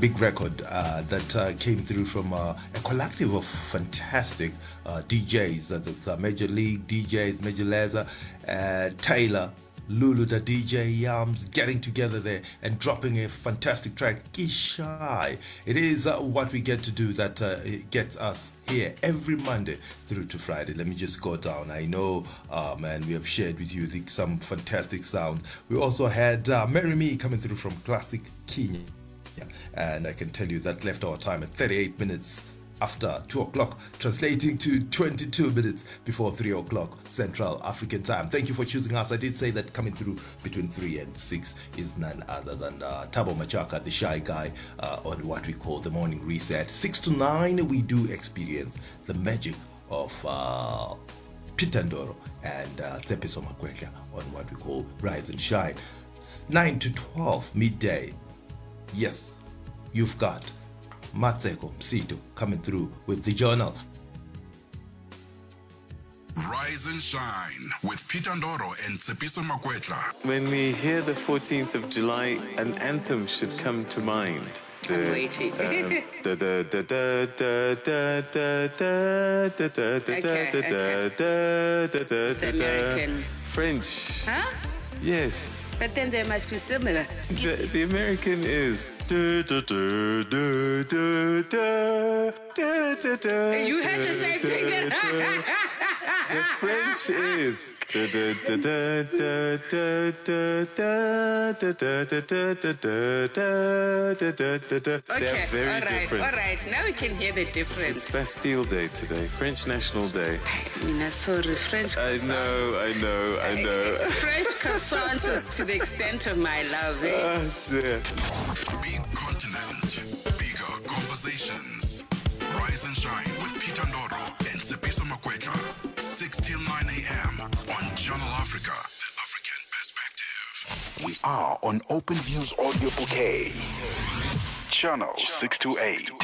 big record that came through from a collective of fantastic DJs. That's Major League DJs, Major Lazer, Taylor, Lulu, the DJ Yams, getting together there and dropping a fantastic track, Kishai. It is what we get to do that gets us here every Monday through to Friday. Let me just go down. I know, man, we have shared with you some fantastic sound. We also had Marry Me coming through from Classic Kenya. And I can tell you that left our time at 38 minutes after 2 o'clock, translating to 22 minutes before 3 o'clock Central African time. Thank you for choosing us. I did say that coming through between 3 and 6 is none other than Thabo Machaka, the shy guy, on what we call the morning reset. 6 to 9, we do experience the magic of Peter Ndoro and Tsepiso Makwetla on what we call Rise and Shine. 9 to 12, midday. Yes, you've got Matseko Msito coming through with the journal. Rise and Shine with Peter Ndoro and Tsepiso Makwetla. When we hear the 14th of July, an anthem should come to mind. I'm waiting. It's American. French. Huh? Yes. But then they must be similar. The American is. You had the same thing. The French is. They're very different. All right. Now we can hear the difference. It's Bastille Day today, French National Day. Sorry, French croissants. I know. French croissants to the extent of my love. Oh, dear. Big continent, bigger conversations. Rise and Shine with Peter Ndoro and Tsepiso Makwetla. 6 till 9 a.m. on Channel Africa, the African perspective. We are on Open Views Audio Bouquet. Channel 628.